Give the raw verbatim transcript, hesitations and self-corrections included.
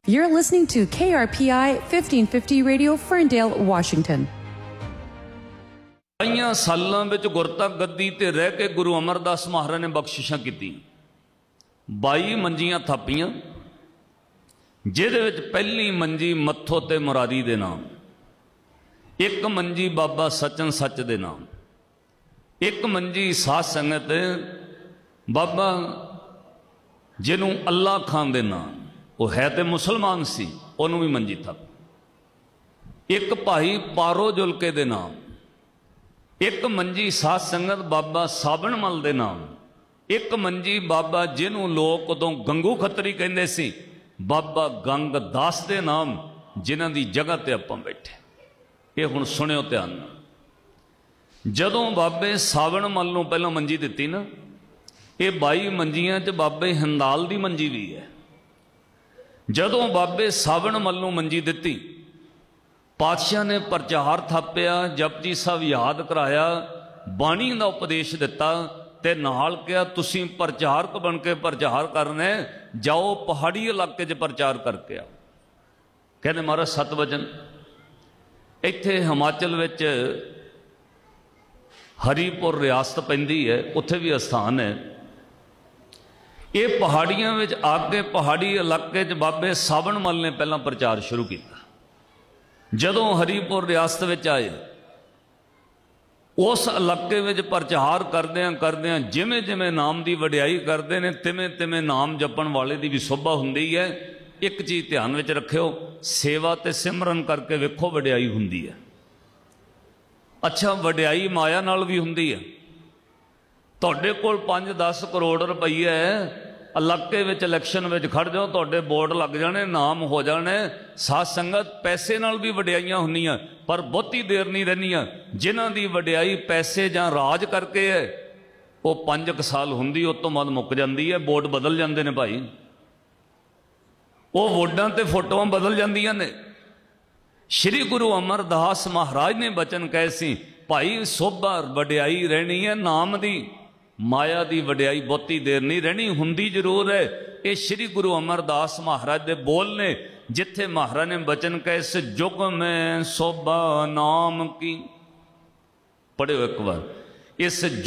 You're listening to K R P I fifteen fifty Radio, Ferndale, Washington. कई सालों में गुरता गद्दी ते रह के गुरु अमरदास महाराज ने बख्शिशां कीती। बाई मंजियां थापियां, जिहदे विच पहली मंजी मत्थो ते मुरारी दे नाम, एक मंजी बाबा सचन सच दे नाम, एक मंजी साध संगत बाबा जिन्हों अल्लाह खान दे नाम, वो है तो मुसलमान सी, उन्होंने भी मंजी थप, एक भाई पारो जुलके दे नाम, एक मंजी साध संगत बाबा साबण मल दे नाम, एक मंजी बाबा जिन्हों लोग उदों गंगू खतरी कहते सी, बाबा गंग दास दे नाम, जिन्हां दी जगह ते आपां बैठे। ये हुण सुनियो ध्यान नाल। जदों बाबे सावण मल नूं पहलां मंजी दित्ती ना, ये बाई मंजियां च बाबे हिंदाल दी मंजी भी है। जदों बाबे सावण मल नूं मंजी दित्ती, पातशाह ने प्रचार थापिया, जपजी साहब याद कराया, बाणी का उपदेश दिता ते नाल कहा तुसीं प्रचारक बन के प्रचार करना है, जाओ पहाड़ी इलाके च प्रचार करके आओ। कहने महाराज सत वचन इत्थे हिमाचल विच हरीपुर रियासत पैंदी है, उत्थे भी अस्थान है। ये पहाड़ियां विच आगे पहाड़ी इलाके च बाबे सावण मल ने पहला प्रचार शुरू किया। जदों हरीपुर रियासत विच आए, उस इलाके विच प्रचार करदियां करदियां जिमें जिमें नाम की वडियाई करते हैं, तिवें तिवें नाम जपण वाले की भी शोभा हुंदी है। एक चीज़ ध्यान विच रखियो, सेवा ते सिमरन करके वेखो वडियाई हुंदी है। अच्छा, वडियाई माया नाल भी हुंदी है। तुहाडे कोल पांच दस करोड़ रुपये है, इलाके विच इलैक्शन विच खड़ जाओ, तुहाडे बोर्ड लग जाने, नाम हो जाने। साध संगत पैसे नाल भी वडियाइयां हुंदियां, पर बहुती देर नहीं रहनियां। जिन्हां दी वडियाई पैसे जां राज करके है, वो पांच क साल हुंदी, उस तों बाद मुक जांदी है। बोर्ड बदल जांदे ने भाई, वो वोटां ते फोटोआं बदल जांदियां ने। श्री गुरु अमरदास महाराज ने बचन कहे सी, भाई सोभा वडियाई रहनी है नाम दी, माया दी वडियाई बहुती देर नहीं रहनी। हुंदी जरूर है। ये श्री गुरु अमरदास महाराज दे बोल ने, जिथे महाराज ने बचन कहे, इस जुग में सोभा नाम की। पढ़ियो एक बार, इस